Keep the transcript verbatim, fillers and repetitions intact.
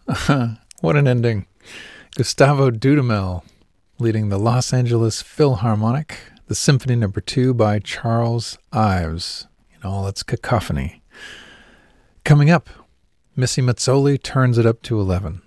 What an ending. Gustavo Dudamel leading the Los Angeles Philharmonic, the Symphony Number Two by Charles Ives in all its cacophony. Coming up, Missy Mazzoli turns it up to eleven.